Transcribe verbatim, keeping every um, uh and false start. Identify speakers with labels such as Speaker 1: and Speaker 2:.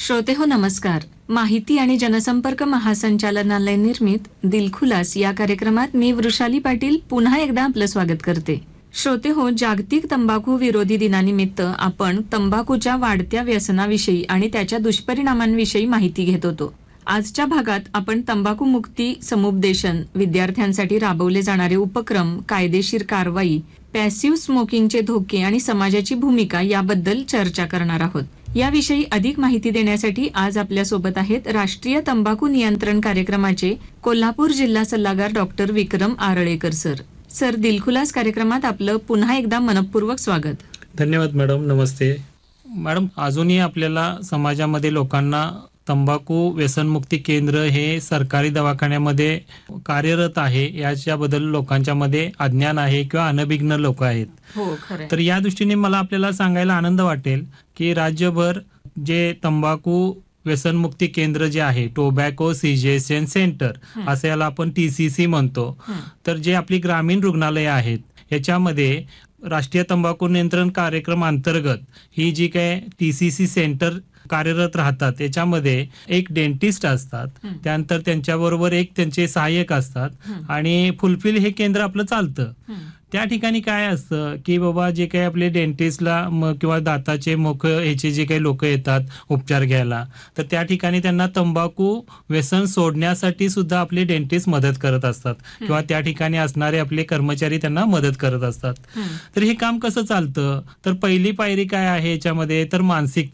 Speaker 1: श्रोते हो नमस्कार. माहिती आणि जनसंपर्क महासंचालनालय निर्मित दिलखुलास या कार्यक्रमात मी वृषाली पाटील पुन्हा एकदा आपलं स्वागत करते. श्रोते हो, जागतिक तंबाखू विरोधी दिनानिमित्त आपण तंबाखूच्या वाढत्या व्यसनाविषयी आणि त्याच्या दुष्परिणामांविषयी माहिती घेत होतो. आजच्या भागात आपण तंबाखू मुक्ती समुपदेशन, विद्यार्थ्यांसाठी राबवले जाणारे उपक्रम, कायदेशीर कारवाई, पॅसिव्ह स्मोकिंगचे धोके आणि समाजाची भूमिका याबद्दल चर्चा करणार आहोत. याविषयी अधिक माहिती देण्यासाठी आज आपल्या सोबत आहेत राष्ट्रीय तंबाखू नियंत्रण कार्यक्रमाचे कोल्हापूर जिल्हा सल्लागार डॉक्टर विक्रम आरळेकर सर. सर, दिलखुलास कार्यक्रमात आपलं पुन्हा एकदा मनपूर्वक स्वागत.
Speaker 2: धन्यवाद मॅडम. नमस्ते मॅडम. अजूनही आपल्याला समाजामध्ये लोकांना तंबाखू व्यसनमुक्ती केंद्र हे सरकारी दवाखान्यामध्ये कार्यरत आहे याच्याबद्दल लोकांच्या मध्ये अज्ञान आहे किंवा अनभिज्ञ लोक आहेत.
Speaker 1: हो, खरं.
Speaker 2: तर या दृष्टीने मला आपल्याला सांगायला आनंद वाटेल की राज्यभर जे तंबाखू व्यसनमुक्ती केंद्र जे आहे, टोबॅको सिजेशन सेंटर असं याला आपण टी सी सी म्हणतो, तर जे आपली ग्रामीण रुग्णालय आहेत याच्यामध्ये राष्ट्रीय तंबाखू नियंत्रण कार्यक्रम अंतर्गत ही जी काय टी सी सी सेंटर कार्यरत राहतात याच्यामध्ये एक डेंटिस्ट असतात, त्यानंतर त्यांच्याबरोबर एक त्यांचे सहाय्यक असतात आणि फुलफिल हे केंद्र आपलं चालतं. त्या ठिकाणी काय असतं की बाबा जे काही आपले डेंटिस्टला किंवा दाताचे मुख ह्याचे जे काही लोक येतात उपचार घ्यायला, तर त्या ठिकाणी त्यांना तंबाखू व्यसन सोडण्यासाठी सुद्धा आपले डेंटिस्ट मदत करत असतात किंवा त्या ठिकाणी असणारे आपले कर्मचारी त्यांना मदत करत असतात. तर हे काम कसं चालतं, तर पहिली पायरी काय आहे याच्यामध्ये, तर मानसिक